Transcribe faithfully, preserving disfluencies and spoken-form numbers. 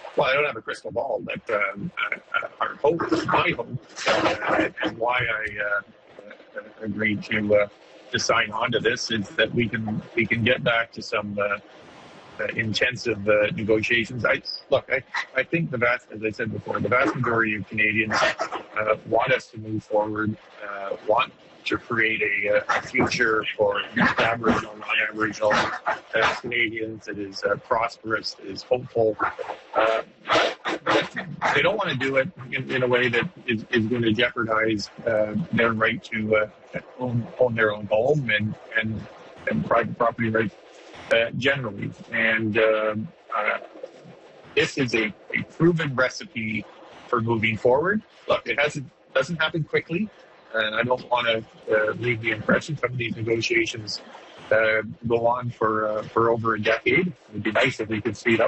Well, I don't have a crystal ball, but um, uh, our hope, my hope, uh, and why I uh, uh, agreed to uh, to sign on to this is that we can we can get back to some uh, uh, intensive uh, negotiations. I look, I, I think the vast, as I said before, the vast majority of Canadians uh, want us to move forward, uh, want to create a, a future for Aboriginal, non-Aboriginal uh, Canadians that is uh, prosperous, that is hopeful. Uh, they don't want to do it in, in a way that is, is going to jeopardize uh, their right to uh, own, own their own home and, and, and private property rights uh, generally. And uh, uh, this is a, a proven recipe for moving forward. Look, it hasn't doesn't happen quickly. And I don't want to uh, leave the impression some of these negotiations uh, go on for uh, for over a decade. It would be nice if we could speed up